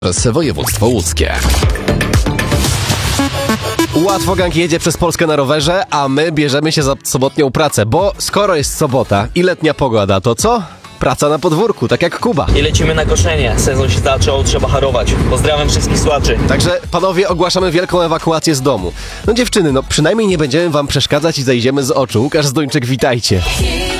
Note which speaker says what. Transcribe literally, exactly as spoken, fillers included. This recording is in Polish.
Speaker 1: Województwo łódzkie.
Speaker 2: Łatwogang jedzie przez Polskę na rowerze, a my bierzemy się za sobotnią pracę, bo skoro jest sobota i letnia pogoda, to co? Praca na podwórku, tak jak Kuba.
Speaker 3: I lecimy na koszenie. Sezon się zaczął, trzeba harować. Pozdrawiam wszystkich słuchaczy.
Speaker 2: Także, panowie, ogłaszamy wielką ewakuację z domu. No dziewczyny, no przynajmniej nie będziemy wam przeszkadzać i zejdziemy z oczu. Łukasz Zduńczyk, witajcie.